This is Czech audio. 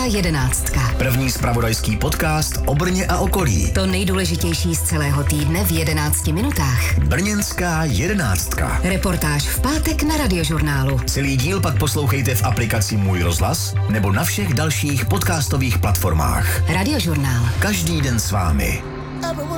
jedenáctka. První zpravodajský podcast o Brně a okolí. To nejdůležitější z celého týdne v 11 minutách. Brněnská jedenáctka. Reportáž v pátek na Radiožurnálu. Celý díl pak poslouchejte v aplikaci Můj rozhlas nebo na všech dalších podcastových platformách. Radiožurnál. Každý den s vámi.